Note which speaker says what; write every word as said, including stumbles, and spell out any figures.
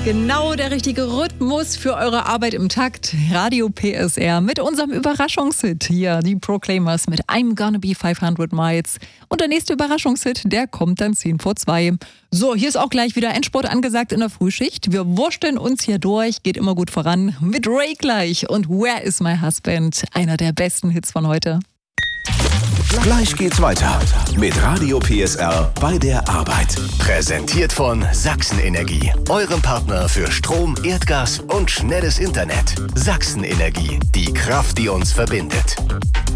Speaker 1: Genau der richtige Rhythmus für eure Arbeit im Takt. Radio P S R mit unserem Überraschungshit hier, die Proclaimers mit I'm Gonna Be fünfhundert Miles. Und der nächste Überraschungshit, der kommt dann zehn vor zwei. So, hier ist auch gleich wieder Endspurt angesagt in der Frühschicht. Wir wursteln uns hier durch, geht immer gut voran. Mit Ray gleich und Where is my husband? Einer der besten Hits von heute.
Speaker 2: Gleich geht's weiter mit Radio P S R bei der Arbeit. Präsentiert von Sachsen Energie, eurem Partner für Strom, Erdgas und schnelles Internet. Sachsen Energie, die Kraft, die uns verbindet.